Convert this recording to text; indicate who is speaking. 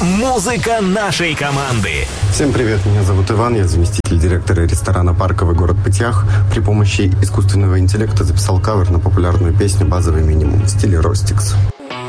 Speaker 1: Музыка нашей команды.
Speaker 2: Всем привет, меня зовут Иван, я заместитель директора ресторана «Парковый город Пытьях». При помощи искусственного интеллекта записал кавер на популярную песню «Базовый минимум» в стиле Ростикс.